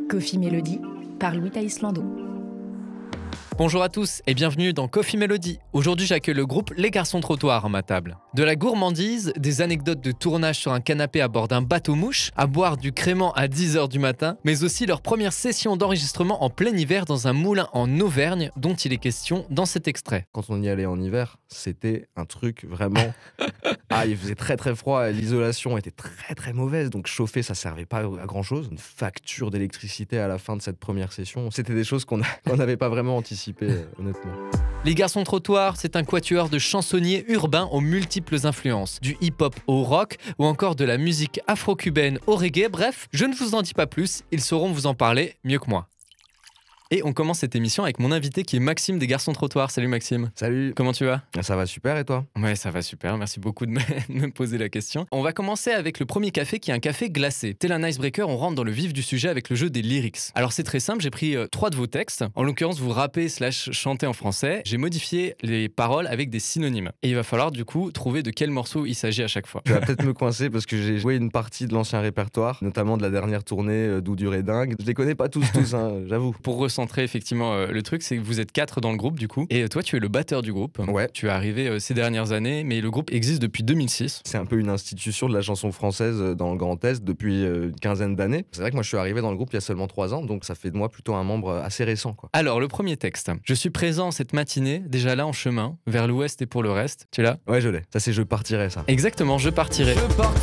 Coffee Melody par Louis Islando. Bonjour à tous et bienvenue dans Coffee Melody. Aujourd'hui, j'accueille le groupe Les Garçons Trottoirs à ma table. De la gourmandise, des anecdotes de tournage sur un canapé à bord d'un bateau-mouche, à boire du crément à 10h du matin, mais aussi leur première session d'enregistrement en plein hiver dans un moulin en Auvergne dont il est question dans cet extrait. Quand on y allait en hiver, c'était un truc vraiment... il faisait très très froid, l'isolation était très très mauvaise, donc chauffer ça servait pas à grand chose. Une facture d'électricité à la fin de cette première session, c'était des choses qu'on n'avait pas vraiment anticipées, honnêtement. Les Garçons Trottoirs, c'est un quatuor de chansonniers urbains aux multiples influences, du hip-hop au rock ou encore de la musique afro-cubaine au reggae. Bref, je ne vous en dis pas plus, ils sauront vous en parler mieux que moi. Et on commence cette émission avec mon invité qui est Maxime des Garçons Trottoirs. Salut Maxime. Salut. Comment tu vas ? Ça va super et toi ? Ouais, ça va super. Merci beaucoup de me poser la question. On va commencer avec le premier café qui est un café glacé. Tel un icebreaker, on rentre dans le vif du sujet avec le jeu des lyrics. Alors c'est très simple, j'ai pris 3 de vos textes. En l'occurrence, vous rappez / chantez en français. J'ai modifié les paroles avec des synonymes. Et il va falloir du coup trouver de quel morceau il s'agit à chaque fois. Tu vas peut-être me coincer parce que j'ai joué une partie de l'ancien répertoire, notamment de la dernière tournée d'Où dur et dingue. Je les connais pas tous, hein, j'avoue. Pour recentrer effectivement le truc, c'est que vous êtes 4 dans le groupe du coup. Et toi, tu es le batteur du groupe. Ouais. Tu es arrivé ces dernières années, mais le groupe existe depuis 2006. C'est un peu une institution de la chanson française dans le Grand Est depuis une quinzaine d'années. C'est vrai que moi je suis arrivé dans le groupe il y a seulement 3 ans, donc ça fait de moi plutôt un membre assez récent, quoi. Alors, le premier texte. Je suis présent cette matinée, déjà là en chemin, vers l'ouest et pour le reste. Tu l'as ? Ouais, je l'ai. Ça c'est Je partirai, ça. Exactement, je partirai. Je partirai